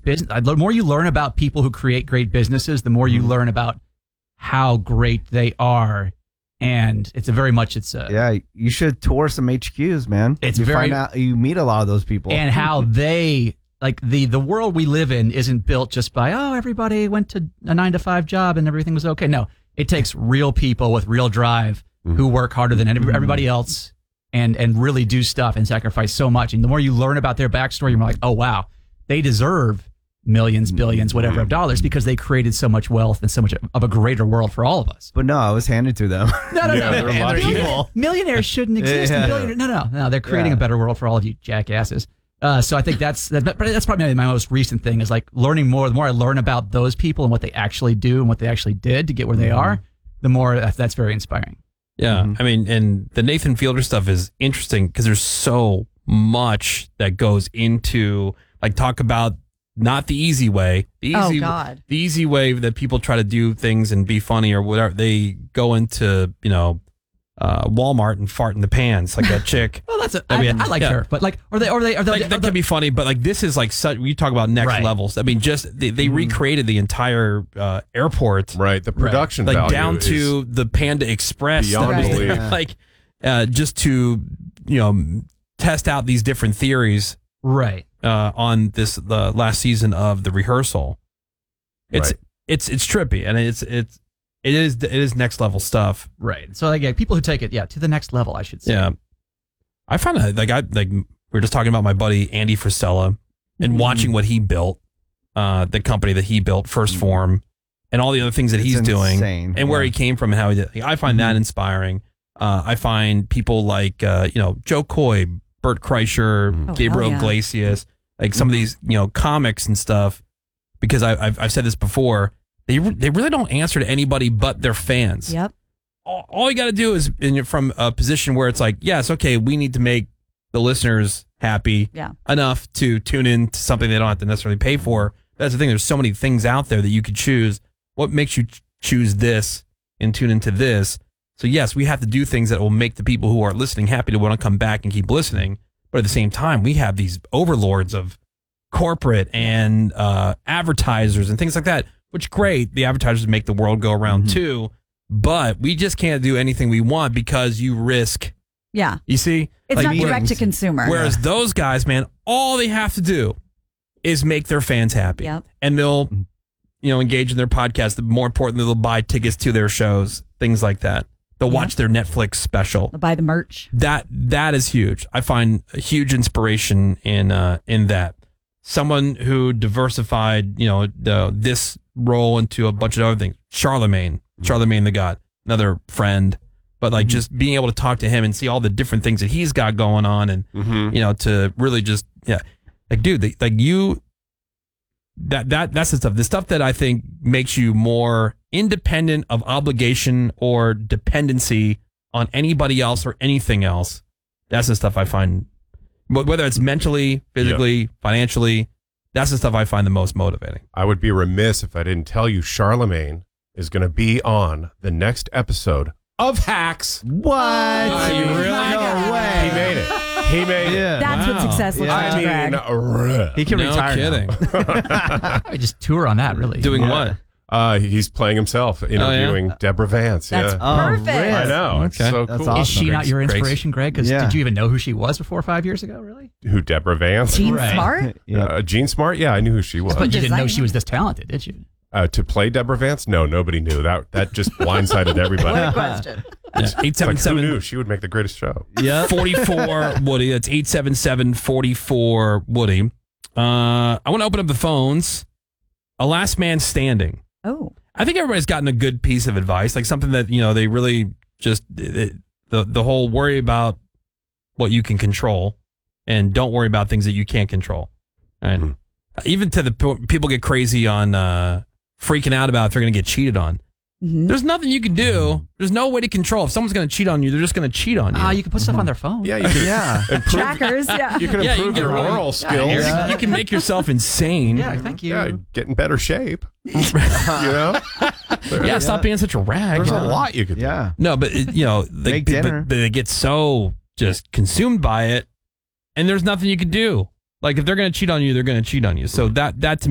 business. The more you learn about people who create great businesses, the more you learn about how great they are. And it's you should tour some HQs, man. You meet a lot of those people. And how they, like the world we live in isn't built just by, everybody went to a 9-to-5 job and everything was okay. No, it takes real people with real drive who work harder than everybody else and really do stuff and sacrifice so much. And the more you learn about their backstory, you're more like, oh, wow, they deserve millions, billions, whatever of dollars because they created so much wealth and so much of a greater world for all of us. But no, it was handed to them. No. They're evil. Millionaires shouldn't exist. No. They're creating a better world for all of you jackasses. So I think that's probably my most recent thing is like learning more. The more I learn about those people and what they actually do and what they actually did to get where they are, the more that's very inspiring. Yeah. I mean, and the Nathan Fielder stuff is interesting because there's so much that goes into like talk about not the easy way. The easy way that people try to do things and be funny or whatever. They go into, Walmart and fart in the pans like that chick. Well, I like her, but like, that could be funny, but like this is like such. We talk about next levels. I mean, just they recreated the entire airport, right? The production, like value down to the Panda Express, beyond belief. Like just to test out these different theories, right? On the last season of The Rehearsal, it's trippy and it is next level stuff, right? So like people who take it to the next level, I should say. Yeah, I find that we were just talking about my buddy Andy Frisella and watching what he built, the company that he built, First Form, and all the other things that he's doing and where he came from and how he did. I find that inspiring. I find people like Joe Coy, Bert Kreischer, Gabriel Iglesias, like some of these comics and stuff, because I've said this before. They really don't answer to anybody but their fans. Yep. All you got to do is from a position where it's like, yes, okay, we need to make the listeners happy enough to tune in to something they don't have to necessarily pay for. That's the thing. There's so many things out there that you could choose. What makes you choose this and tune into this? So yes, we have to do things that will make the people who are listening happy to want to come back and keep listening. But at the same time, we have these overlords of corporate and advertisers and things like that. Which great, the advertisers make the world go around too, but we just can't do anything we want because you risk. Yeah. You see? It's not direct to consumer. Whereas those guys, man, all they have to do is make their fans happy. Yep. And they'll, engage in their podcast. More importantly, they'll buy tickets to their shows, things like that. They'll watch their Netflix special. They'll buy the merch. That is huge. I find a huge inspiration in that. Someone who diversified, this role into a bunch of other things. Charlemagne the God, another friend, but like just being able to talk to him and see all the different things that he's got going on, and to really just like dude, that's the stuff. The stuff that I think makes you more independent of obligation or dependency on anybody else or anything else. That's the stuff I find. Whether it's mentally, physically, financially, that's the stuff I find the most motivating. I would be remiss if I didn't tell you Charlemagne is going to be on the next episode of Hacks. What? Are you really? No way. He made it. He made it. That's what success looks like. He can retire. Kidding. I just tour on that, really. Doing what? He's playing himself, interviewing Deborah Vance. That's perfect. I know. It's so That's cool. awesome. Is she not your inspiration, Greg? Because did you even know who she was before 5 years ago, really? Who, Deborah Vance? Jean Smart? Jean Smart? Yeah, I knew who she was. But you didn't know she was this talented, did you? To play Deborah Vance? No, nobody knew. That just blindsided everybody. What a question. 877 who knew? She would make the greatest show. Yeah. 44 Woody. That's 877-44-Woody. I want to open up the phones. A last man standing. Oh. I think everybody's gotten a good piece of advice, like something that, they really just, the whole worry about what you can control and don't worry about things that you can't control. And even to the people get crazy on freaking out about if they're going to get cheated on. There's nothing you can do. There's no way to control. If someone's going to cheat on you, they're just going to cheat on you. You can put stuff on their phone. Yeah, you can. Trackers, You can improve your oral skills. You can make yourself insane. Yeah, thank you. Yeah, get in better shape. Stop being such a rag. There's a lot you could do. Yeah. No, but Make dinner. they get so just consumed by it, and there's nothing you can do. Like if they're going to cheat on you, they're going to cheat on you. So that to